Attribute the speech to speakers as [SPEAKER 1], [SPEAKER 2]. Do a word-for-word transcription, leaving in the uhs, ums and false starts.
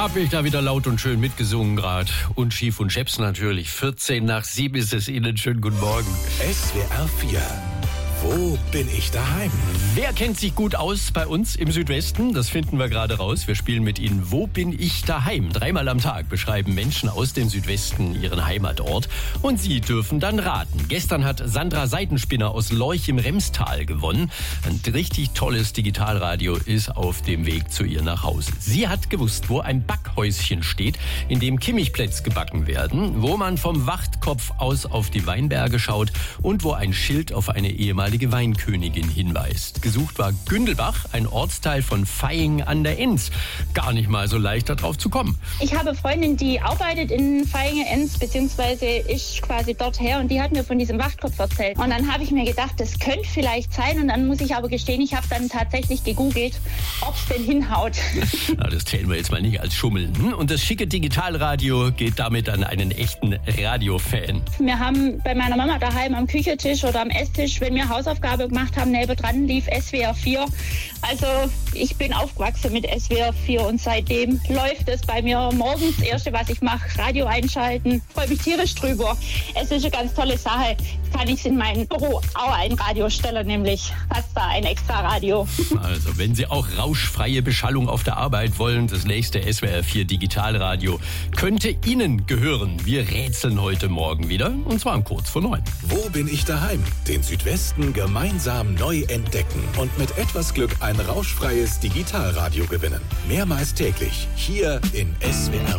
[SPEAKER 1] Hab ich da wieder laut und schön mitgesungen gerade. Und Schief und Scheps natürlich. vierzehn nach sieben ist es Ihnen. Schönen guten Morgen.
[SPEAKER 2] S W R vier. Wo bin ich daheim?
[SPEAKER 1] Wer kennt sich gut aus bei uns im Südwesten? Das finden wir gerade raus. Wir spielen mit Ihnen Wo bin ich daheim? Dreimal am Tag beschreiben Menschen aus dem Südwesten ihren Heimatort. Und Sie dürfen dann raten. Gestern hat Sandra Seidenspinner aus Lorch im Remstal gewonnen. Ein richtig tolles Digitalradio ist auf dem Weg zu ihr nach Hause. Sie hat gewusst, wo ein Backhäuschen steht, in dem Kimmich-Plätz gebacken werden, wo man vom Wachtkopf aus auf die Weinberge schaut und wo ein Schild auf eine ehemalige Weinkönigin hinweist. Gesucht war Gündelbach, ein Ortsteil von Vaihingen an der Enz. Gar nicht mal so leicht, darauf zu kommen.
[SPEAKER 3] Ich habe eine Freundin, die arbeitet in Vaihingen-Enz, beziehungsweise ist quasi dort her, und die hat mir von diesem Wachtkopf erzählt. Und dann habe ich mir gedacht, das könnte vielleicht sein, und dann muss ich aber gestehen, ich habe dann tatsächlich gegoogelt, ob es denn hinhaut.
[SPEAKER 1] Na, das zählen wir jetzt mal nicht als Schummeln. Und das schicke Digitalradio geht damit an einen echten Radiofan.
[SPEAKER 3] Wir haben bei meiner Mama daheim am Küchentisch oder am Esstisch, wenn wir Hausaufgabe gemacht haben, nebendran lief S W R vier. Also ich bin aufgewachsen mit S W R vier und seitdem läuft es bei mir morgens. Das Erste, was ich mache, Radio einschalten. Freue mich tierisch drüber. Es ist eine ganz tolle Sache. Kann ich in mein Büro auch ein Radio stellen, nämlich fast da ein extra Radio.
[SPEAKER 1] Also wenn Sie auch rauschfreie Beschallung auf der Arbeit wollen, das nächste S W R vier Digitalradio könnte Ihnen gehören. Wir rätseln heute Morgen wieder, und zwar um kurz vor neun.
[SPEAKER 2] Wo bin ich daheim? Den Südwesten gemeinsam neu entdecken und mit etwas Glück ein rauschfreies Digitalradio gewinnen. Mehrmals täglich hier in S W R